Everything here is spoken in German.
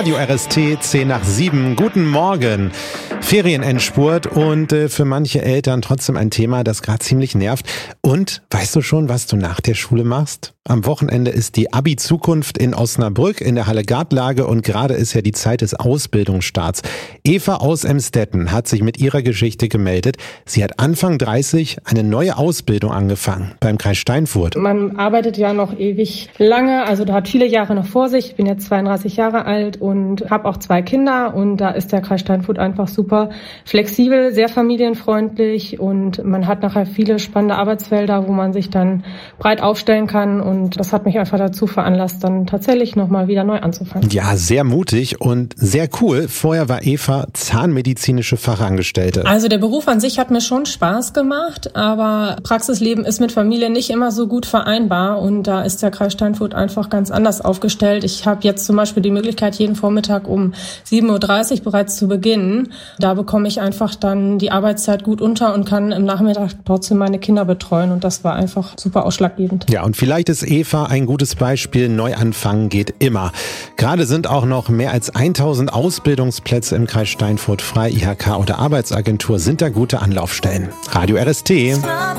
Radio RST 10 nach 7. Guten Morgen. Ferienendspurt und für manche Eltern trotzdem ein Thema, das gerade ziemlich nervt. Und weißt du schon, was du nach der Schule machst? Am Wochenende ist die Abi-Zukunft in Osnabrück in der Halle Gartlage und gerade ist ja die Zeit des Ausbildungsstarts. Eva aus Emstetten hat sich mit ihrer Geschichte gemeldet. Sie hat Anfang 30 eine neue Ausbildung angefangen beim Kreis Steinfurt. Man arbeitet ja noch ewig lange, also da hat viele Jahre noch vor sich. Ich bin jetzt 32 Jahre alt und habe auch 2 Kinder und da ist der Kreis Steinfurt einfach super flexibel, sehr familienfreundlich und man hat nachher viele spannende Arbeitsfelder, wo man sich dann breit aufstellen kann und das hat mich einfach dazu veranlasst, dann tatsächlich nochmal wieder neu anzufangen. Ja, sehr mutig und sehr cool. Vorher war Eva zahnmedizinische Fachangestellte. Also der Beruf an sich hat mir schon Spaß gemacht, aber Praxisleben ist mit Familie nicht immer so gut vereinbar und da ist der Kreis Steinfurt einfach ganz anders aufgestellt. Ich habe jetzt zum Beispiel die Möglichkeit, jeden Vormittag um 7.30 Uhr bereits zu beginnen. Da bekomme ich einfach dann die Arbeitszeit gut unter und kann im Nachmittag trotzdem meine Kinder betreuen und das war einfach super ausschlaggebend. Ja, und vielleicht ist Eva ein gutes Beispiel. Neuanfangen geht immer. Gerade sind auch noch mehr als 1000 Ausbildungsplätze im Kreis Steinfurt frei. IHK oder Arbeitsagentur sind da gute Anlaufstellen. Radio RST.